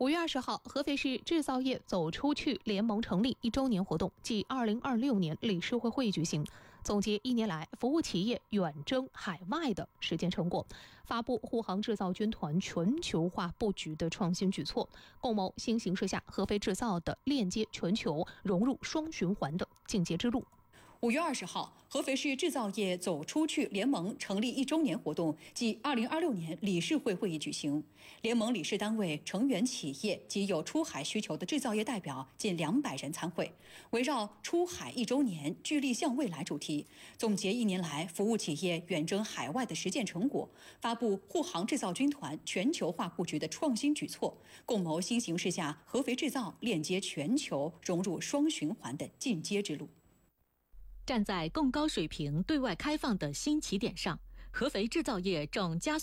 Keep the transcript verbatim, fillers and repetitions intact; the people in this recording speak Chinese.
五月二十号，合肥市制造业走出去联盟成立一周年活动暨二零二六年理事会会议举行，总结一年来服务企业远征海外的实践成果，发布护航制造军团全球化布局的创新举措，共谋新形势下合肥制造的链接全球、融入双循环的进阶之路。 五月二十号，合肥市制造业走出去联盟成立一周年活动暨二零二六年理事会会议举行。联盟理事单位、成员企业及有出海需求的制造业代表近两百人参会，围绕“出海一周年，聚力向未来”主题，总结一年来服务企业远征海外的实践成果，发布护航制造军团全球化布局的创新举措，共谋新形势下合肥制造链接全球、融入双循环的进阶之路。 站在更高水平对外开放的新起点上，合肥制造业正加速